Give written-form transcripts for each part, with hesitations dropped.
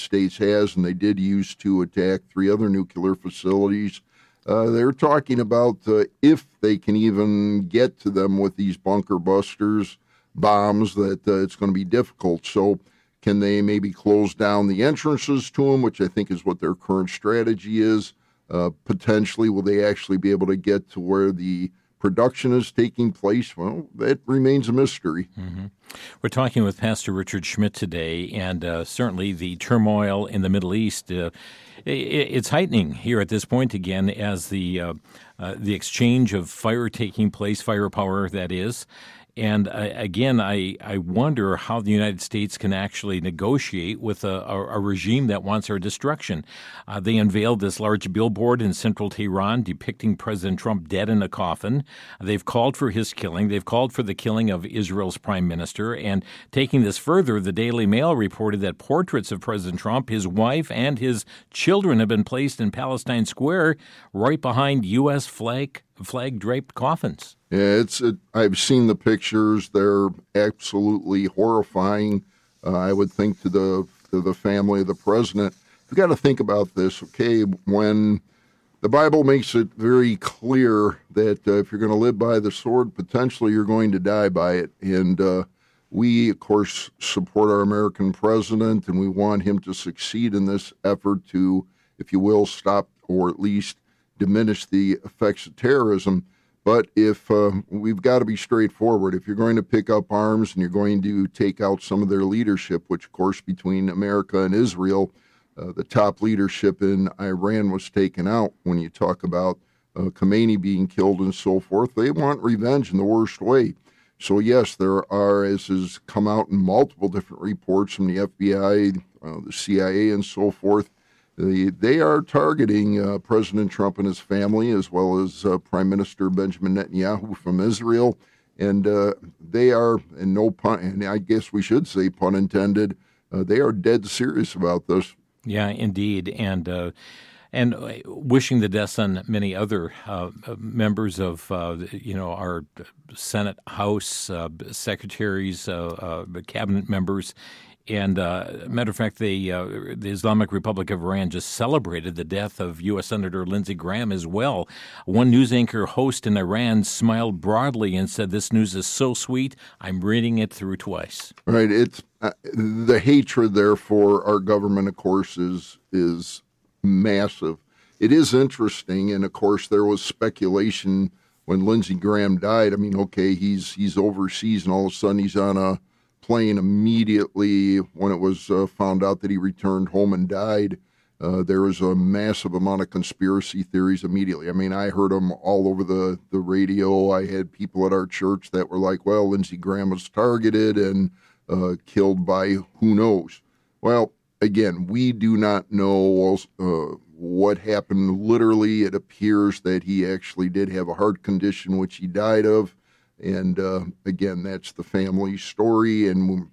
States has, and they did use to attack 3 other nuclear facilities. They're talking about if they can even get to them with these bunker busters bombs, that it's going to be difficult. So can they maybe close down the entrances to them, which I think is what their current strategy is? Potentially, will they actually be able to get to where the production is taking place? Well, that remains a mystery. Mm-hmm. We're talking with Pastor Richard Schmidt today, and certainly the turmoil in the Middle East, it's heightening here at this point again as the exchange of fire taking place, firepower that is. And again, I wonder how the United States can actually negotiate with a regime that wants our destruction. They unveiled this large billboard in central Tehran depicting President Trump dead in a coffin. They've called for his killing. They've called for the killing of Israel's prime minister. And taking this further, the Daily Mail reported that portraits of President Trump, his wife, and his children have been placed in Palestine Square right behind U.S. flag-draped coffins. Yeah, I've seen the pictures. They're absolutely horrifying. I would think to the family of the president. You've got to think about this, okay? When the Bible makes it very clear that if you're going to live by the sword, potentially you're going to die by it. And we, of course, support our American president, and we want him to succeed in this effort to, if you will, stop or at least diminish the effects of terrorism. But if we've got to be straightforward, if you're going to pick up arms and you're going to take out some of their leadership, which, of course, between America and Israel, the top leadership in Iran was taken out. When you talk about Khomeini being killed and so forth, they want revenge in the worst way. So, yes, there are, as has come out in multiple different reports from the FBI, the CIA, and so forth, they are targeting President Trump and his family, as well as Prime Minister Benjamin Netanyahu from Israel. And they are, and no pun, and I guess we should say pun intended, they are dead serious about this. Yeah, indeed. And wishing the deaths on many other members of, our Senate, House, secretaries, cabinet members. And matter of fact, the Islamic Republic of Iran just celebrated the death of U.S. Senator Lindsey Graham as well. One news anchor host in Iran smiled broadly and said, "This news is so sweet, I'm reading it through twice." Right. It's the hatred there for our government, of course, is massive. It is interesting, and of course, there was speculation when Lindsey Graham died. I mean, okay, he's overseas, and all of a sudden he's on a plane immediately when it was found out that he returned home and died. There was a massive amount of conspiracy theories immediately. I mean, I heard them all over the radio. I had people at our church that were like, well, Lindsey Graham was targeted and killed by who knows. Well, again, we do not know what happened. Literally, it appears that he actually did have a heart condition, which he died of. And again, that's the family story, and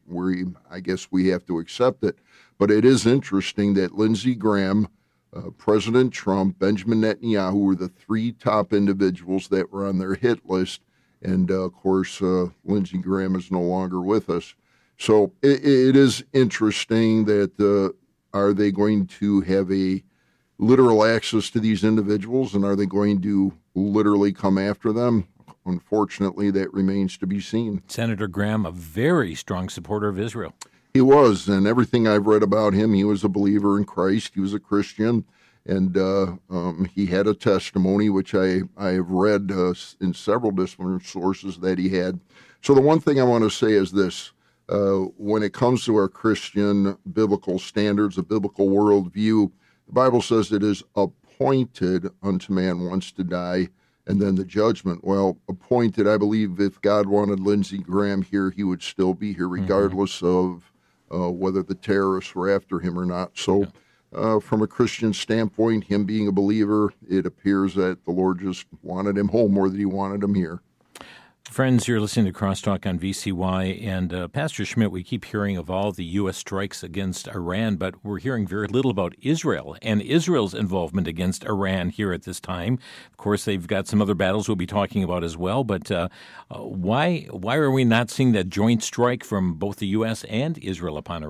I guess we have to accept it. But it is interesting that Lindsey Graham, President Trump, Benjamin Netanyahu were the 3 top individuals that were on their hit list. And, of course, Lindsey Graham is no longer with us. So it is interesting that are they going to have a literal access to these individuals, and are they going to literally come after them? Unfortunately, that remains to be seen. Senator Graham, a very strong supporter of Israel. He was, and everything I've read about him, he was a believer in Christ. He was a Christian, and he had a testimony, which I have read in several different sources that he had. So the one thing I want to say is this. When it comes to our Christian biblical standards, a biblical worldview, the Bible says it is appointed unto man once to die, and then the judgment. Well, appointed, I believe if God wanted Lindsey Graham here, he would still be here regardless of whether the terrorists were after him or not. So from a Christian standpoint, him being a believer, it appears that the Lord just wanted him home more than he wanted him here. Friends, you're listening to Crosstalk on VCY, and Pastor Schmidt, we keep hearing of all the U.S. strikes against Iran, but we're hearing very little about Israel and Israel's involvement against Iran here at this time. Of course, they've got some other battles we'll be talking about as well, but why are we not seeing that joint strike from both the U.S. and Israel upon Iran?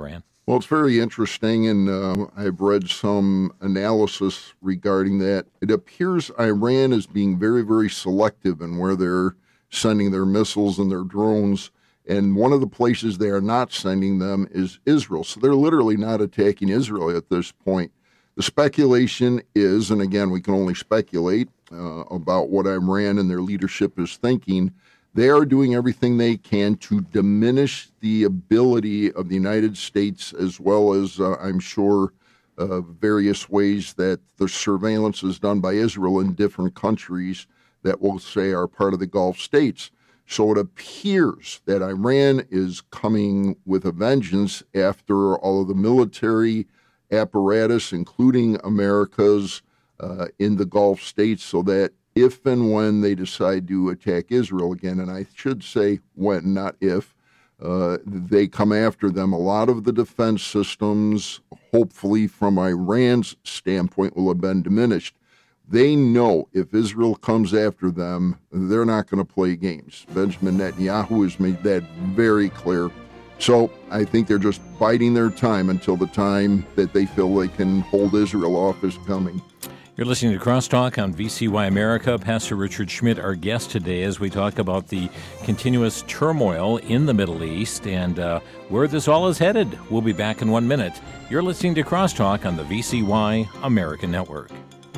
Well, it's very interesting, and I've read some analysis regarding that. It appears Iran is being very, very selective in where they're sending their missiles and their drones, and one of the places they are not sending them is Israel. So they're literally not attacking Israel at this point. The speculation is, and again, we can only speculate about what Iran and their leadership is thinking, they are doing everything they can to diminish the ability of the United States, as well as, I'm sure, various ways that the surveillance is done by Israel in different countries that we'll say are part of the Gulf states. So it appears that Iran is coming with a vengeance after all of the military apparatus, including America's, in the Gulf states, so that if and when they decide to attack Israel again, and I should say when, not if, they come after them, a lot of the defense systems, hopefully from Iran's standpoint, will have been diminished. They know if Israel comes after them, they're not going to play games. Benjamin Netanyahu has made that very clear. So I think they're just biding their time until the time that they feel they can hold Israel off is coming. You're listening to Crosstalk on VCY America. Pastor Richard Schmidt, our guest today, as we talk about the continuous turmoil in the Middle East and where this all is headed. We'll be back in 1 minute. You're listening to Crosstalk on the VCY America Network.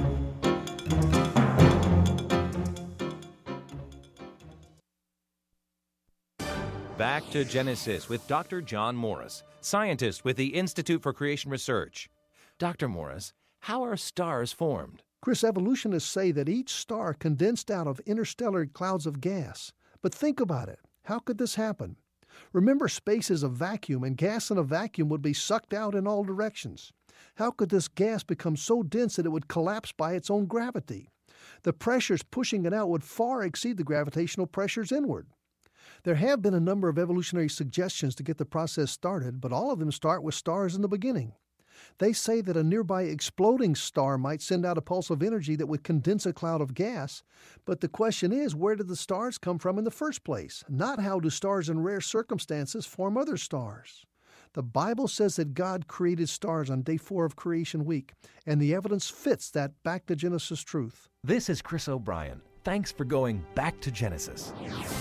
Back to Genesis with Dr. John Morris, scientist with the Institute for Creation Research. Dr. Morris, how are stars formed? Chris, evolutionists say that each star condensed out of interstellar clouds of gas. But think about it. How could this happen? Remember, space is a vacuum, and gas in a vacuum would be sucked out in all directions. How could this gas become so dense that it would collapse by its own gravity? The pressures pushing it out would far exceed the gravitational pressures inward. There have been a number of evolutionary suggestions to get the process started, but all of them start with stars in the beginning. They say that a nearby exploding star might send out a pulse of energy that would condense a cloud of gas, but the question is, where did the stars come from in the first place? Not how do stars in rare circumstances form other stars. The Bible says that God created stars on day 4 of creation week, and the evidence fits that back to Genesis truth. This is Chris O'Brien. Thanks for going back to Genesis.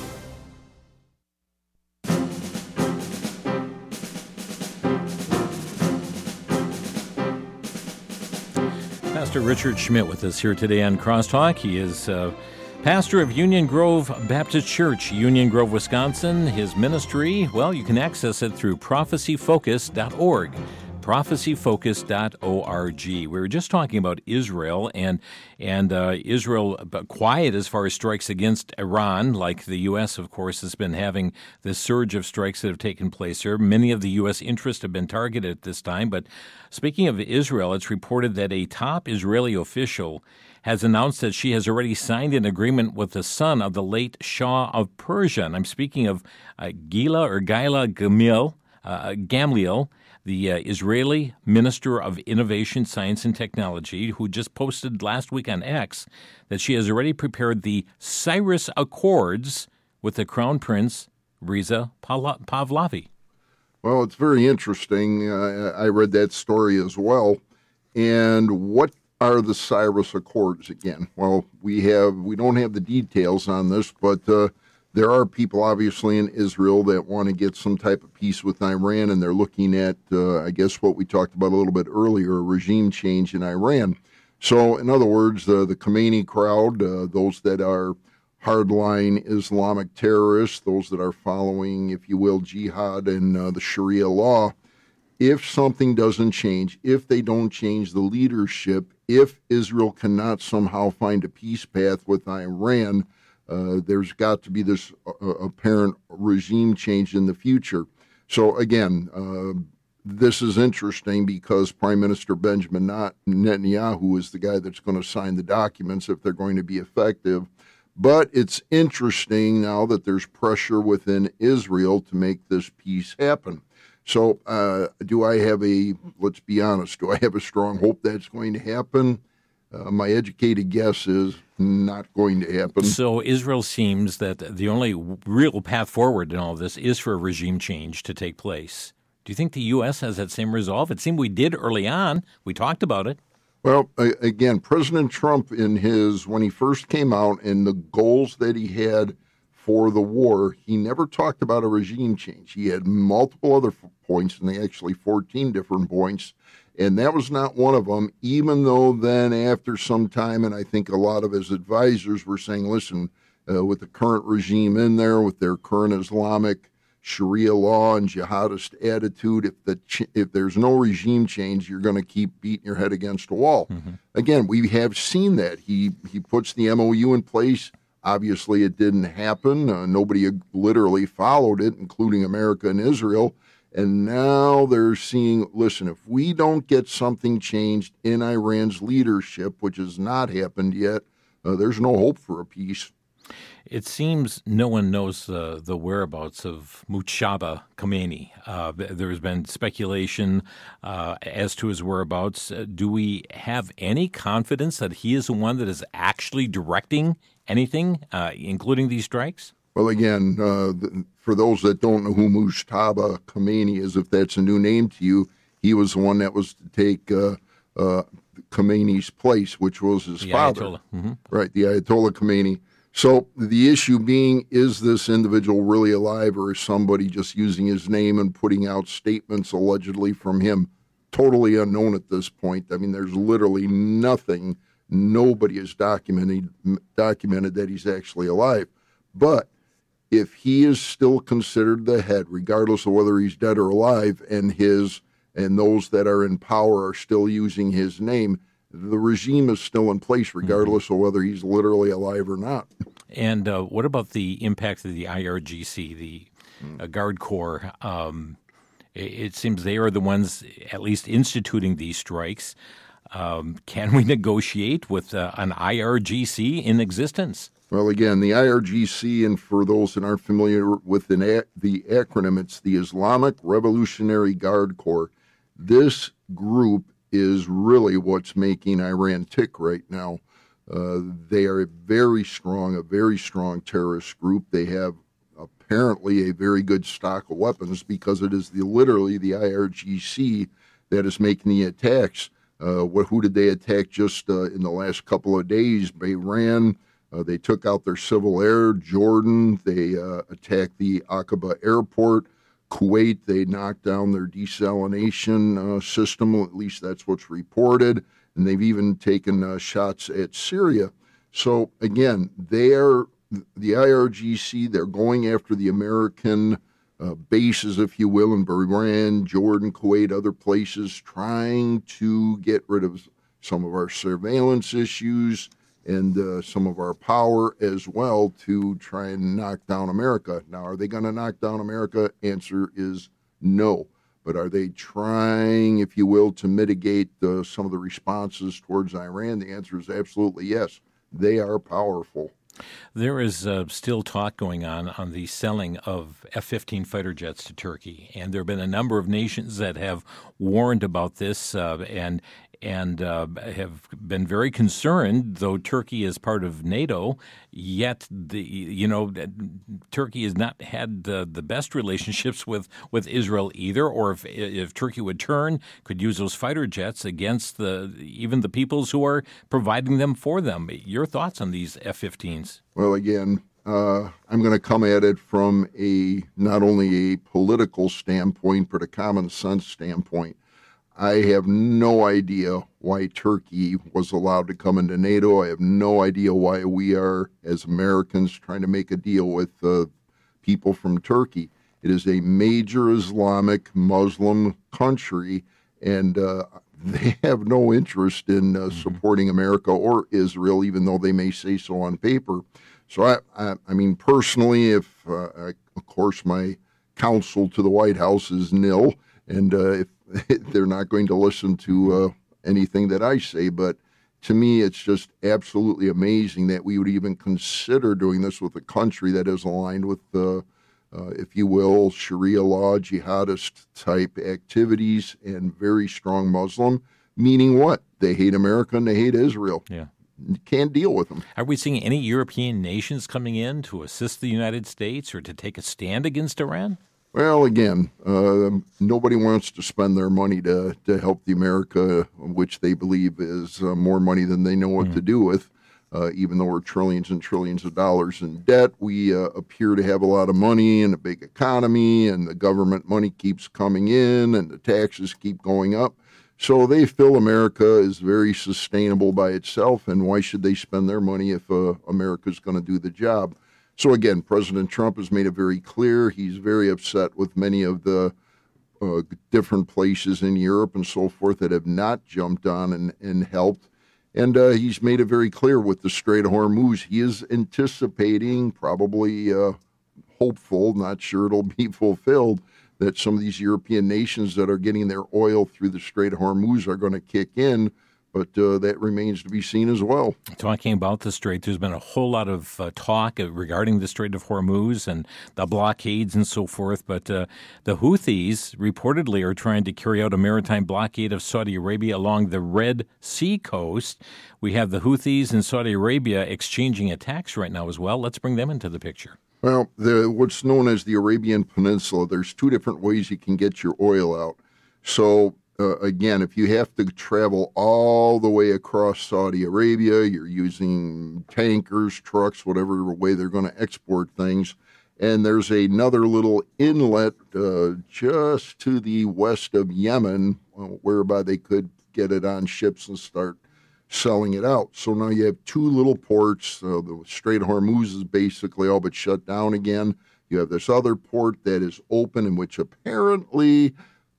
Pastor Richard Schmidt with us here today on Crosstalk. He is pastor of Union Grove Baptist Church, Union Grove, Wisconsin. His ministry, well, you can access it through prophecyfocus.org. prophecyfocus.org. We were just talking about Israel and Israel quiet as far as strikes against Iran, like the U.S., of course, has been having this surge of strikes that have taken place here. Many of the U.S. interests have been targeted at this time. But speaking of Israel, it's reported that a top Israeli official has announced that she has already signed an agreement with the son of the late Shah of Persia. And I'm speaking of Gila Gamliel, the Israeli Minister of Innovation, Science, and Technology, who just posted last week on X that she has already prepared the Cyrus Accords with the Crown Prince, Reza Pahlavi. Well, it's very interesting. I read that story as well. And what are the Cyrus Accords again? Well, we don't have the details on this, but there are people, obviously, in Israel that want to get some type of peace with Iran, and they're looking at, I guess, what we talked about a little bit earlier, a regime change in Iran. So, in other words, the Khomeini crowd, those that are hardline Islamic terrorists, those that are following, if you will, jihad and the Sharia law, if something doesn't change, if they don't change the leadership, if Israel cannot somehow find a peace path with Iran, there's got to be this apparent regime change in the future. So again, this is interesting because Prime Minister Benjamin Netanyahu is the guy that's going to sign the documents if they're going to be effective. But it's interesting now that there's pressure within Israel to make this peace happen. So let's be honest, do I have a strong hope that's going to happen? My educated guess is not going to happen. So Israel seems that the only real path forward in all of this is for a regime change to take place. Do you think the U.S. has that same resolve? It seemed we did early on. We talked about it. Well, again, President Trump, when he first came out and the goals that he had for the war, he never talked about a regime change. He had multiple other points, and actually 14 different points, and that was not one of them, even though then after some time, and I think a lot of his advisors were saying, listen, with the current regime in there, with their current Islamic Sharia law and jihadist attitude, if there's no regime change, you're going to keep beating your head against a wall. Mm-hmm. Again, we have seen that. He puts the MOU in place. Obviously, it didn't happen. Nobody literally followed it, including America and Israel. And now they're seeing, listen, if we don't get something changed in Iran's leadership, which has not happened yet, there's no hope for a peace. It seems no one knows the whereabouts of Mujtaba Khomeini. There's been speculation as to his whereabouts. Do we have any confidence that he is the one that is actually directing anything, including these strikes? Well, again, for those that don't know who Mujtaba Khomeini is, if that's a new name to you, he was the one that was to take Khomeini's place, which was his father. Ayatollah. Mm-hmm. Right, the Ayatollah Khomeini. So the issue being, is this individual really alive, or is somebody just using his name and putting out statements allegedly from him? Totally unknown at this point. I mean, there's literally nothing. Nobody has documented that he's actually alive. But if he is still considered the head, regardless of whether he's dead or alive, and those that are in power are still using his name, the regime is still in place, regardless of whether he's literally alive or not. And what about the impact of the IRGC, the Guard Corps? It seems they are the ones at least instituting these strikes. Can we negotiate with an IRGC in existence? Well, again, the IRGC, and for those that aren't familiar with the acronym, it's the Islamic Revolutionary Guard Corps. This group is really what's making Iran tick right now. They are a very strong terrorist group. They have apparently a very good stock of weapons, because it is literally the IRGC that is making the attacks. Who did they attack just in the last couple of days? Iran. They took out their civil air. Jordan. They attacked the Aqaba airport. Kuwait, they knocked down their desalination system, at least that's what's reported, and they've even taken shots at Syria. So, again, the IRGC, they're going after the American bases, if you will, in Bahrain, Jordan, Kuwait, other places, trying to get rid of some of our surveillance issues and some of our power as well, to try and knock down America. Now, are they going to knock down America? Answer is no. But are they trying, if you will, to mitigate some of the responses towards Iran? The answer is absolutely yes. They are powerful. There is still talk going on the selling of F-15 fighter jets to Turkey, and there have been a number of nations that have warned about this and have been very concerned, though Turkey is part of NATO, yet Turkey has not had the best relationships with Israel either, or if Turkey would could use those fighter jets against even the peoples who are providing them for them. Your thoughts on these F-15s? Well, again, I'm going to come at it from not only a political standpoint, but a common sense standpoint. I have no idea why Turkey was allowed to come into NATO. I have no idea why we are, as Americans, trying to make a deal with people from Turkey. It is a major Islamic Muslim country, and they have no interest in supporting America or Israel, even though they may say so on paper. So, I mean, personally, of course, my counsel to the White House is nil, and if they're not going to listen to anything that I say. But to me, it's just absolutely amazing that we would even consider doing this with a country that is aligned with, if you will, Sharia law, jihadist type activities, and very strong Muslim, meaning what? They hate America and they hate Israel. Yeah. Can't deal with them. Are we seeing any European nations coming in to assist the United States or to take a stand against Iran? Well, again, nobody wants to spend their money to help the America, which they believe is more money than they know what to do with. Even though we're trillions and trillions of dollars in debt, we appear to have a lot of money and a big economy, and the government money keeps coming in, and the taxes keep going up. So they feel America is very sustainable by itself, and why should they spend their money if America's going to do the job? So again, President Trump has made it very clear he's very upset with many of the different places in Europe and so forth that have not jumped on and helped. And he's made it very clear with the Strait of Hormuz, he is anticipating, probably hopeful, not sure it'll be fulfilled, that some of these European nations that are getting their oil through the Strait of Hormuz are going to kick in. But that remains to be seen as well. Talking about the Strait, there's been a whole lot of talk regarding the Strait of Hormuz and the blockades and so forth. But the Houthis reportedly are trying to carry out a maritime blockade of Saudi Arabia along the Red Sea coast. We have the Houthis and Saudi Arabia exchanging attacks right now as well. Let's bring them into the picture. Well, what's known as the Arabian Peninsula, there's two different ways you can get your oil out. So again, if you have to travel all the way across Saudi Arabia, you're using tankers, trucks, whatever way they're going to export things. And there's another little inlet just to the west of Yemen, whereby they could get it on ships and start selling it out. So now you have two little ports. The Strait of Hormuz is basically all but shut down again. You have this other port that is open, in which apparently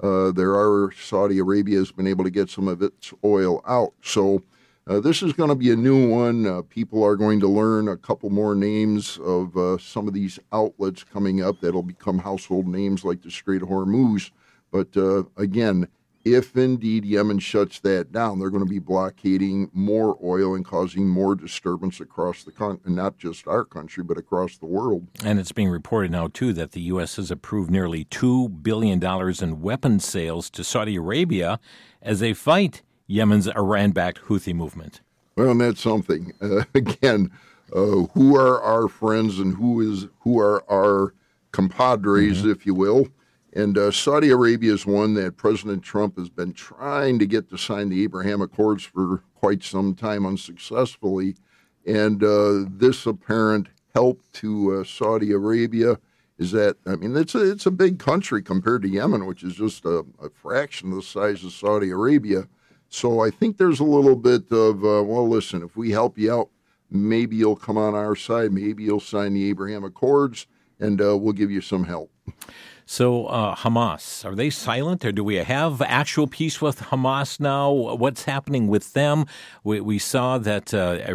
Saudi Arabia has been able to get some of its oil out. So this is going to be a new one. People are going to learn a couple more names of some of these outlets coming up that'll become household names like the Strait of Hormuz. But again, if indeed Yemen shuts that down, they're going to be blockading more oil and causing more disturbance across the country, not just our country, but across the world. And it's being reported now, too, that the U.S. has approved nearly $2 billion in weapons sales to Saudi Arabia as they fight Yemen's Iran-backed Houthi movement. Well, and that's something. Again, who are our friends and who are our compadres, if you will? And Saudi Arabia is one that President Trump has been trying to get to sign the Abraham Accords for quite some time unsuccessfully. And this apparent help to Saudi Arabia is that, I mean, it's a big country compared to Yemen, which is just a fraction of the size of Saudi Arabia. So I think there's a little bit of, well, listen, if we help you out, maybe you'll come on our side, maybe you'll sign the Abraham Accords, and we'll give you some help. So Hamas, are they silent, or do we have actual peace with Hamas now? What's happening with them? We saw that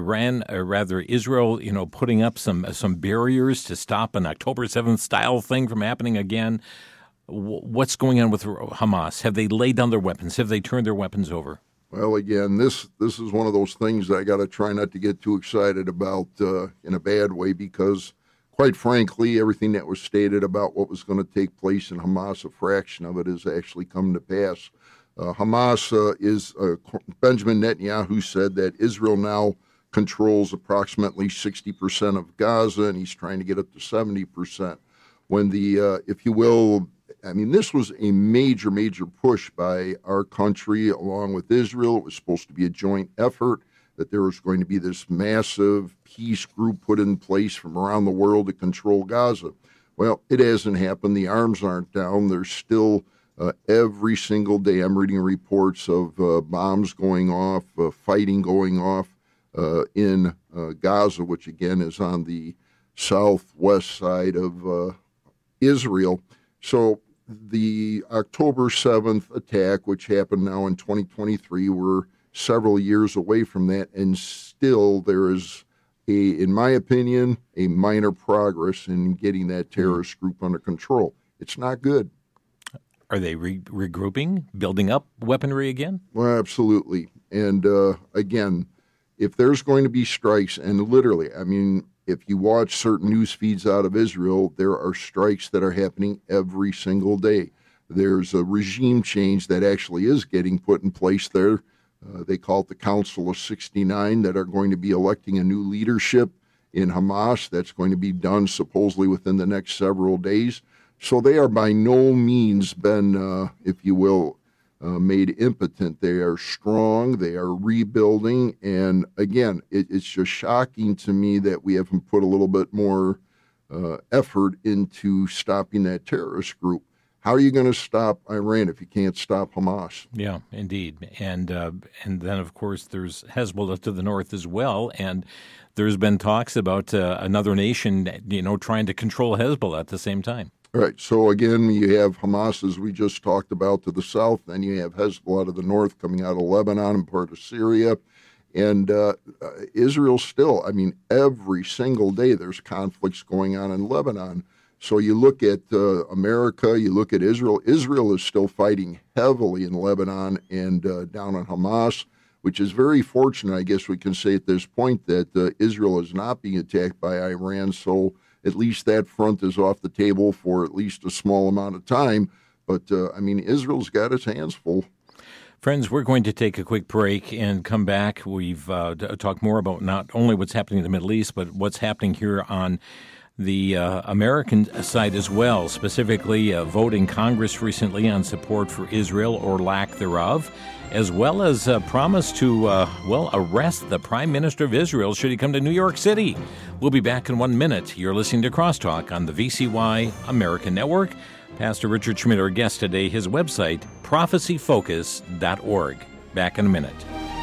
Israel, putting up some barriers to stop an October 7th style thing from happening again. What's going on with Hamas? Have they laid down their weapons? Have they turned their weapons over? Well, again, this is one of those things that I got to try not to get too excited about in a bad way, because quite frankly, everything that was stated about what was going to take place in Hamas, a fraction of it has actually come to pass. Hamas Benjamin Netanyahu said that Israel now controls approximately 60% of Gaza, and he's trying to get up to 70%. When if you will, I mean, this was a major, major push by our country along with Israel. It was supposed to be a joint effort, that there was going to be this massive peace group put in place from around the world to control Gaza. Well, it hasn't happened. The arms aren't down. There's still every single day I'm reading reports of bombs going off, fighting going off in Gaza, which again is on the southwest side of Israel. So the October 7th attack, which happened now in 2023, we're several years away from that, and still there is, in my opinion, a minor progress in getting that terrorist group under control. It's not good. Are they regrouping, building up weaponry again? Well, absolutely. And again, if there's going to be strikes, and literally, I mean, if you watch certain news feeds out of Israel, there are strikes that are happening every single day. There's a regime change that actually is getting put in place there. They call it the Council of 69, that are going to be electing a new leadership in Hamas. That's going to be done supposedly within the next several days. So they are by no means been, if you will, made impotent. They are strong. They are rebuilding. And again, it's just shocking to me that we haven't put a little bit more effort into stopping that terrorist group. How are you going to stop Iran if you can't stop Hamas? Yeah, indeed. And then, of course, there's Hezbollah to the north as well. And there's been talks about another nation, trying to control Hezbollah at the same time. All right. So, again, you have Hamas, as we just talked about, to the south. Then you have Hezbollah to the north coming out of Lebanon and part of Syria. And Israel still, every single day there's conflicts going on in Lebanon. So you look at America, you look at Israel. Israel is still fighting heavily in Lebanon and down on Hamas, which is very fortunate, I guess we can say at this point, that Israel is not being attacked by Iran. So at least that front is off the table for at least a small amount of time. But, Israel's got its hands full. Friends, we're going to take a quick break and come back. We've talked more about not only what's happening in the Middle East, but what's happening here on the American side as well, specifically a vote in Congress recently on support for Israel or lack thereof, as well as a promise to, arrest the Prime Minister of Israel should he come to New York City. We'll be back in 1 minute. You're listening to Crosstalk on the VCY American Network. Pastor Richard Schmidt, our guest today, his website, prophecyfocus.org. Back in a minute.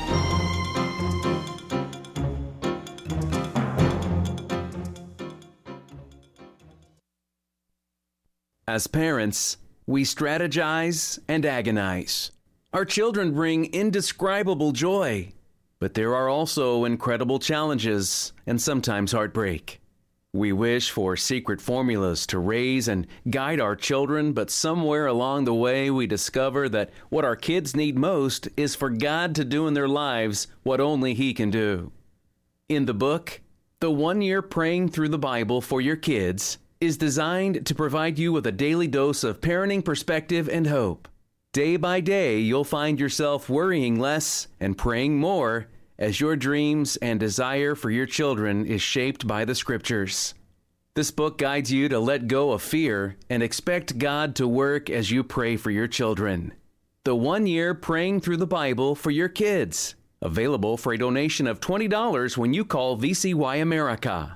As parents, we strategize and agonize. Our children bring indescribable joy, but there are also incredible challenges and sometimes heartbreak. We wish for secret formulas to raise and guide our children, but somewhere along the way we discover that what our kids need most is for God to do in their lives what only He can do. In the book, The 1 Year Praying Through the Bible for Your Kids is designed to provide you with a daily dose of parenting perspective and hope. Day by day, you'll find yourself worrying less and praying more as your dreams and desire for your children is shaped by the Scriptures. This book guides you to let go of fear and expect God to work as you pray for your children. The 1 Year Praying Through the Bible for Your Kids. Available for a donation of $20 when you call VCY America.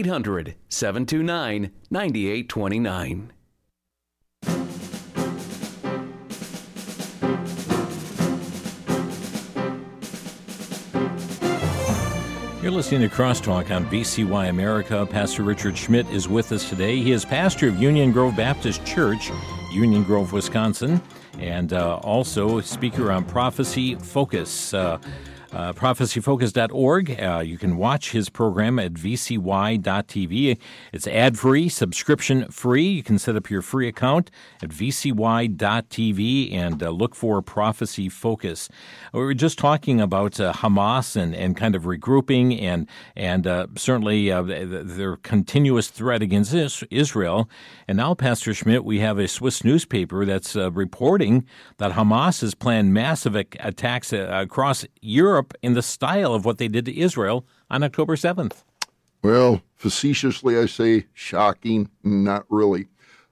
1-800-729-9829. You're listening to Crosstalk on VCY America. Pastor Richard Schmidt is with us today. He is pastor of Union Grove Baptist Church, Union Grove, Wisconsin, and also speaker on Prophecy Focus. prophecyfocus.org. You can watch his program at vcy.tv. It's ad-free, subscription-free. You can set up your free account at vcy.tv and look for Prophecy Focus. We were just talking about Hamas and kind of regrouping and certainly their continuous threat against Israel. And now, Pastor Schmidt, we have a Swiss newspaper that's reporting that Hamas has planned massive attacks across Europe in the style of what they did to Israel on October 7th. Well, facetiously, I say shocking, not really.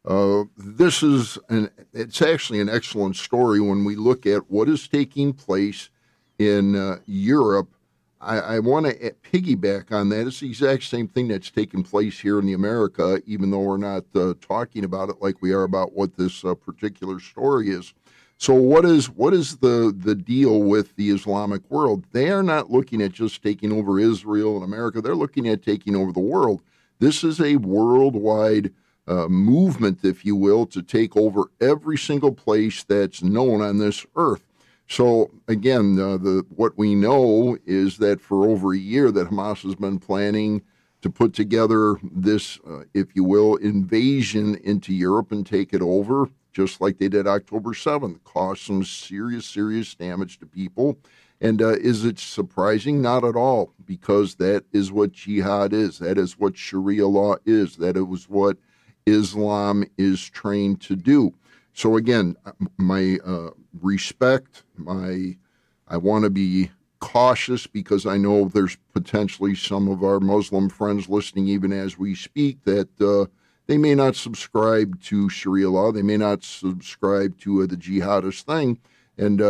It's actually an excellent story when we look at what is taking place in Europe. I want to piggyback on that. It's the exact same thing that's taking place here in the America, even though we're not talking about it like we are about what this particular story is. So what is the deal with the Islamic world? They are not looking at just taking over Israel and America. They're looking at taking over the world. This is a worldwide movement, if you will, to take over every single place that's known on this earth. So again, what we know is that for over a year that Hamas has been planning to put together this, if you will, invasion into Europe and take it over, just like they did October 7th, caused some serious damage to people. And is it surprising? Not at all, because that is what jihad is. That is what Sharia law is. That is what Islam is trained to do. So again, my respect, I want to be cautious because I know there's potentially some of our Muslim friends listening even as we speak that They may not subscribe to Sharia law. They may not subscribe to the jihadist thing. And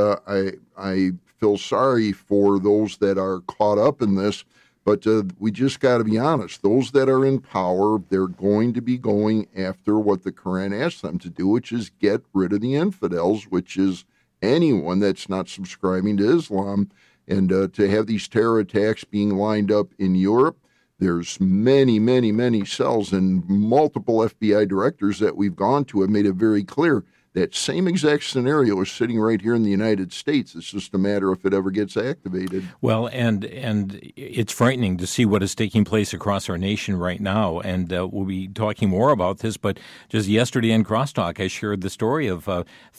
I feel sorry for those that are caught up in this. But we just got to be honest. Those that are in power, they're going to be going after what the Quran asks them to do, which is get rid of the infidels, which is anyone that's not subscribing to Islam. And to have these terror attacks being lined up in Europe, there's many, many, many cells, and multiple FBI directors that we've gone to have made it very clear that same exact scenario is sitting right here in the United States. It's just a matter if it ever gets activated. Well, and it's frightening to see what is taking place across our nation right now. And we'll be talking more about this. But just yesterday in Crosstalk, I shared the story of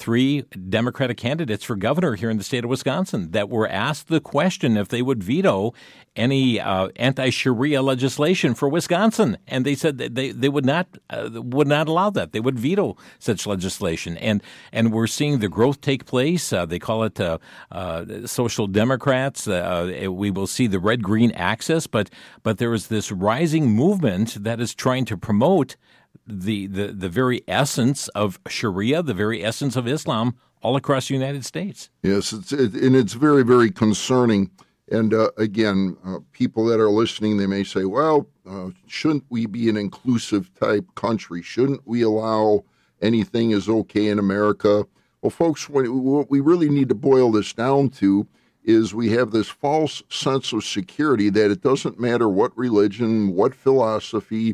3 Democratic candidates for governor here in the state of Wisconsin that were asked the question if they would veto any anti-Sharia legislation for Wisconsin, and they said that they would not allow that. They would veto such legislation, and we're seeing the growth take place. They call it social democrats. We will see the red-green axis, but there is this rising movement that is trying to promote the very essence of Sharia, the very essence of Islam, all across the United States. Yes, it's very, very concerning. And again, people that are listening, they may say, well, shouldn't we be an inclusive type country? Shouldn't we allow anything is okay in America? Well, folks, what we really need to boil this down to is we have this false sense of security that it doesn't matter what religion, what philosophy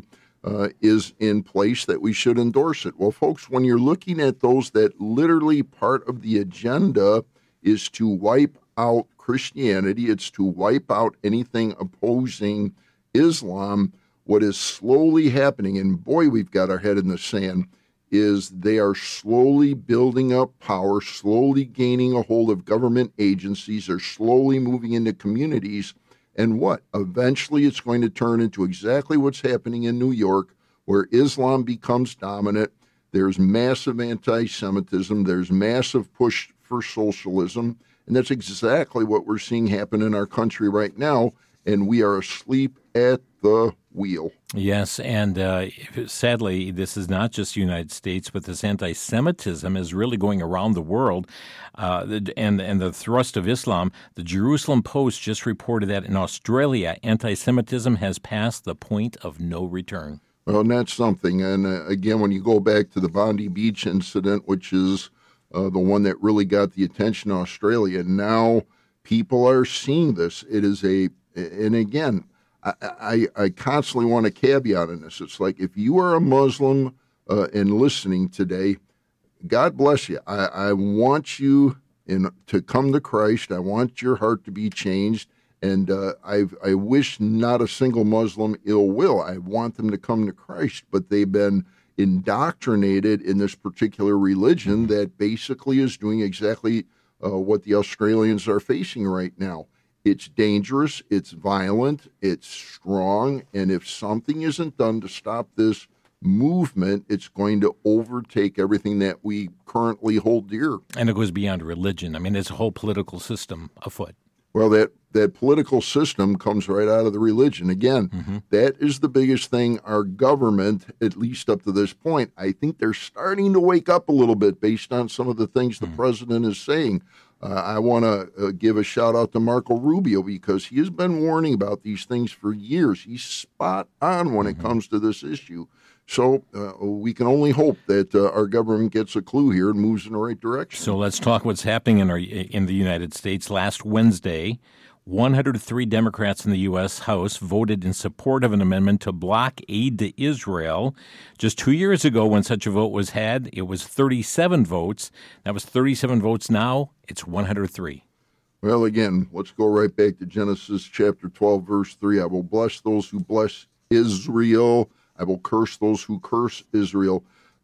is in place, that we should endorse it. Well, folks, when you're looking at those that literally part of the agenda is to wipe out Christianity, it's to wipe out anything opposing Islam, what is slowly happening, and boy, we've got our head in the sand, is they are slowly building up power, slowly gaining a hold of government agencies, they're slowly moving into communities, and what? Eventually it's going to turn into exactly what's happening in New York, where Islam becomes dominant. There's massive anti-Semitism, there's massive push for socialism, and that's exactly what we're seeing happen in our country right now, and we are asleep at the wheel. Yes, and sadly, this is not just the United States, but this anti-Semitism is really going around the world, and the thrust of Islam. The Jerusalem Post just reported that in Australia, anti-Semitism has passed the point of no return. Well, and that's something. And again, when you go back to the Bondi Beach incident, which is the one that really got the attention in Australia, now people are seeing this. It is and again, I constantly want a caveat in this. It's like, if you are a Muslim and listening today, God bless you. I want you to come to Christ. I want your heart to be changed. And I wish not a single Muslim ill will. I want them to come to Christ, but they've been indoctrinated in this particular religion that basically is doing exactly what the Australians are facing right now. It's dangerous, it's violent, it's strong, and if something isn't done to stop this movement, it's going to overtake everything that we currently hold dear. And it goes beyond religion. I mean, there's a whole political system afoot. Well, that political system comes right out of the religion. Again, that is the biggest thing. Our government, at least up to this point, I think they're starting to wake up a little bit based on some of the things the president is saying. I want to give a shout out to Marco Rubio, because he has been warning about these things for years. He's spot on when it comes to this issue. So we can only hope that our government gets a clue here and moves in the right direction. So let's talk what's happening in the United States. Last Wednesday, 103 Democrats in the U.S. House voted in support of an amendment to block aid to Israel. Just 2 years ago, when such a vote was had, it was 37 votes. That was 37 votes now. It's 103. Well, again, let's go right back to Genesis chapter 12, verse 3. I will bless those who bless Israel. I will curse those who curse Israel.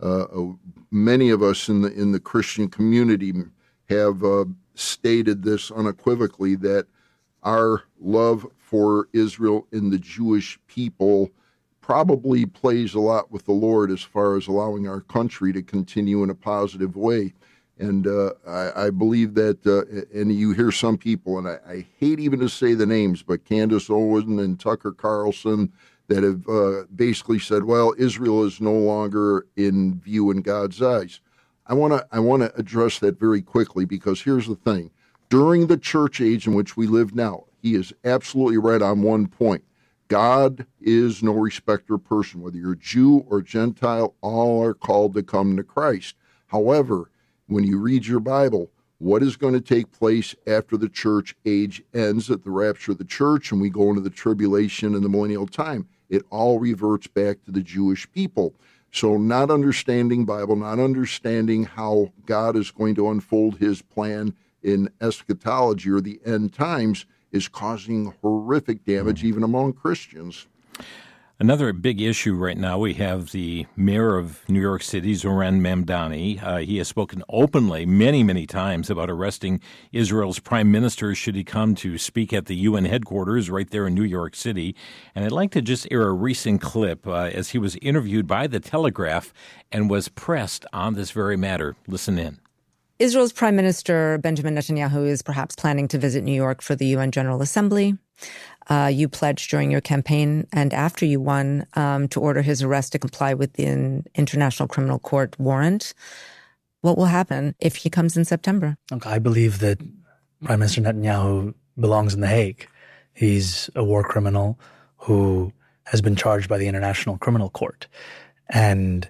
Many of us in the Christian community have stated this unequivocally, that our love for Israel and the Jewish people probably plays a lot with the Lord as far as allowing our country to continue in a positive way. And I believe that, and you hear some people, and I hate even to say the names, but Candace Owen and Tucker Carlson, that have basically said, well, Israel is no longer in view in God's eyes. I want to address that very quickly, because here's the thing. During the church age in which we live now, he is absolutely right on one point. God is no respecter of person. Whether you're Jew or Gentile, all are called to come to Christ. However, when you read your Bible, what is going to take place after the church age ends at the rapture of the church and we go into the tribulation and the millennial time? It all reverts back to the Jewish people. So not understanding Bible, not understanding how God is going to unfold his plan in eschatology or the end times is causing horrific damage even among Christians. Another big issue right now, we have the mayor of New York City, Zoran Mamdani. He has spoken openly many, many times about arresting Israel's prime minister should he come to speak at the UN headquarters right there in New York City. And I'd like to just air a recent clip as he was interviewed by The Telegraph and was pressed on this very matter. Listen in. Israel's Prime Minister Benjamin Netanyahu is perhaps planning to visit New York for the UN General Assembly. You pledged during your campaign and after you won to order his arrest to comply with the International Criminal Court warrant. What will happen if he comes in September? Look, I believe that Prime Minister Netanyahu belongs in The Hague. He's a war criminal who has been charged by the International Criminal Court. And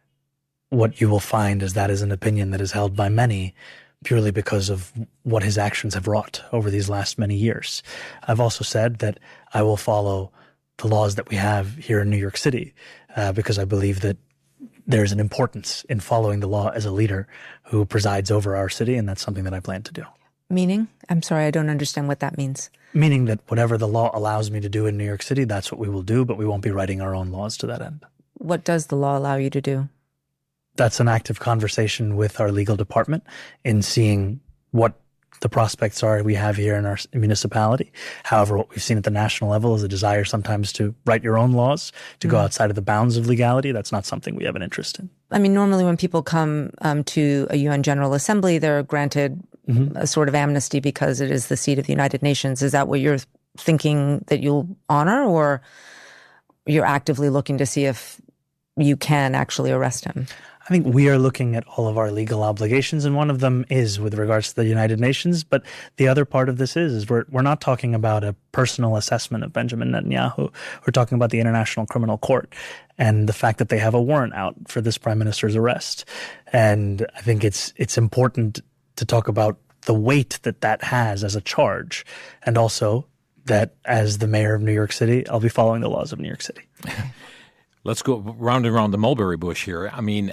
what you will find is that is an opinion that is held by many purely because of what his actions have wrought over these last many years. I've also said that I will follow the laws that we have here in New York City because I believe that there's an importance in following the law as a leader who presides over our city, and that's something that I plan to do. Meaning? I'm sorry, I don't understand what that means. Meaning that whatever the law allows me to do in New York City, that's what we will do, but we won't be writing our own laws to that end. What does the law allow you to do? That's an active conversation with our legal department in seeing what the prospects are we have here in our municipality. However, what we've seen at the national level is a desire sometimes to write your own laws, to go outside of the bounds of legality. That's not something we have an interest in. I mean, normally when people come to a UN General Assembly, they're granted a sort of amnesty because it is the seat of the United Nations. Is that what you're thinking that you'll honor, or you're actively looking to see if you can actually arrest him? I think we are looking at all of our legal obligations, and one of them is with regards to the United Nations. But the other part of this is we're not talking about a personal assessment of Benjamin Netanyahu. We're talking about the International Criminal Court and the fact that they have a warrant out for this prime minister's arrest. And I think it's important to talk about the weight that has as a charge, and also that as the mayor of New York City, I'll be following the laws of New York City. Let's go round and round the mulberry bush here. I mean,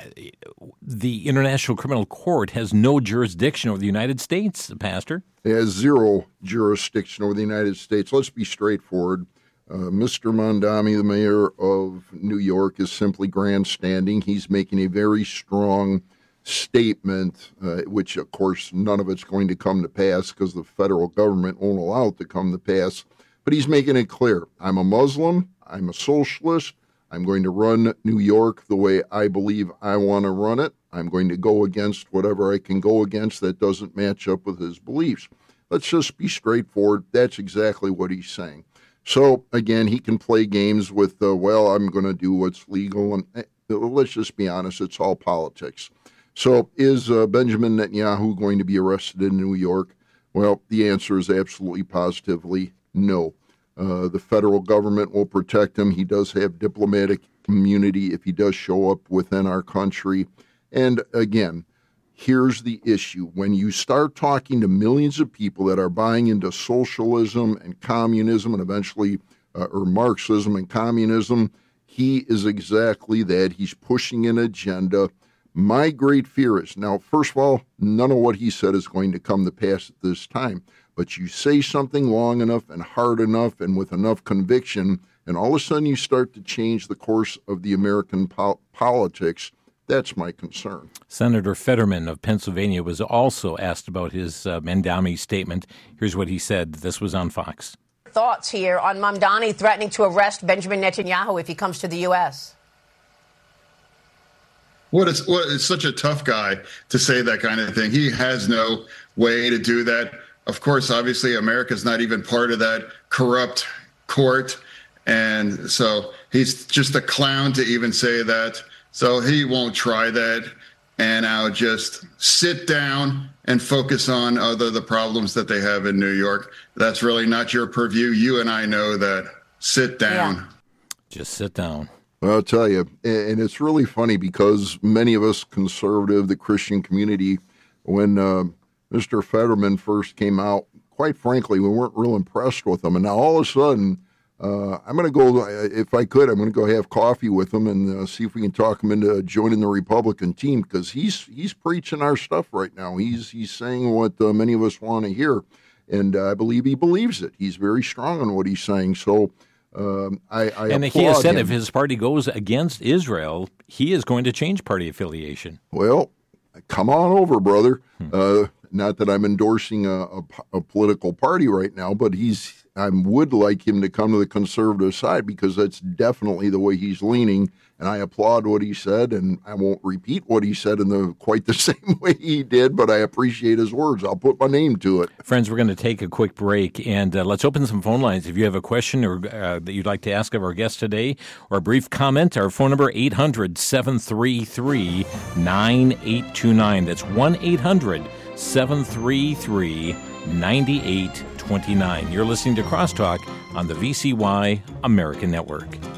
the International Criminal Court has no jurisdiction over the United States, Pastor. It has zero jurisdiction over the United States. Let's be straightforward. Mr. Mamdani, the mayor of New York, is simply grandstanding. He's making a very strong statement, which, of course, none of it's going to come to pass because the federal government won't allow it to come to pass. But he's making it clear. I'm a Muslim. I'm a socialist. I'm going to run New York the way I believe I want to run it. I'm going to go against whatever I can go against that doesn't match up with his beliefs. Let's just be straightforward. That's exactly what he's saying. So, again, he can play games with, I'm going to do what's legal. And let's just be honest, it's all politics. So is Benjamin Netanyahu going to be arrested in New York? Well, the answer is absolutely positively no. The federal government will protect him. He does have diplomatic immunity if he does show up within our country. And again, here's the issue. When you start talking to millions of people that are buying into socialism and communism and eventually, or Marxism and communism, he is exactly that. He's pushing an agenda. My great fear is, now, first of all, none of what he said is going to come to pass at this time. But you say something long enough and hard enough and with enough conviction, and all of a sudden you start to change the course of the American politics. That's my concern. Senator Fetterman of Pennsylvania was also asked about his Mamdani statement. Here's what he said. This was on Fox. Thoughts here on Mamdani threatening to arrest Benjamin Netanyahu if he comes to the U.S.? It's such a tough guy to say that kind of thing. He has no way to do that. Of course, obviously, America's not even part of that corrupt court. And so he's just a clown to even say that. So he won't try that. And I'll just sit down and focus on the problems that they have in New York. That's really not your purview. You and I know that. Sit down. Yeah. Just sit down. Well, I'll tell you, and it's really funny because many of us conservative, the Christian community, when Mr. Fetterman first came out, quite frankly, we weren't real impressed with him. And now all of a sudden, I'm going to go, if I could, I'm going to go have coffee with him and see if we can talk him into joining the Republican team, because he's preaching our stuff right now. He's saying what many of us want to hear, and I believe he believes it. He's very strong on what he's saying. So I and he has said if his party goes against Israel, he is going to change party affiliation. Well, come on over, brother. Not that I'm endorsing a political party right now, but I would like him to come to the conservative side, because that's definitely the way he's leaning. And I applaud what he said, and I won't repeat what he said in quite the same way he did, but I appreciate his words. I'll put my name to it. Friends, we're going to take a quick break, and let's open some phone lines. If you have a question or that you'd like to ask of our guest today, or a brief comment, our phone number 800-733-9829. That's 1-800-733-9829. You're listening to Crosstalk on the VCY American Network.